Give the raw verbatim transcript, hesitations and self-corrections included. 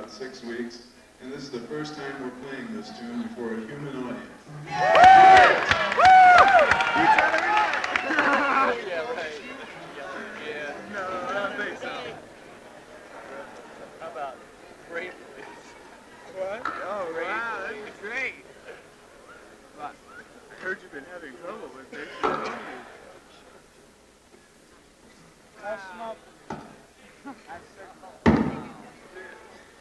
about six weeks, and this is the first time we're playing this tune before a human audience. Yeah, right. Yeah. No, I don't think so. How about great please? What? Oh, great, wow, that'd be great. Well, I heard you've been having trouble with this. That's not...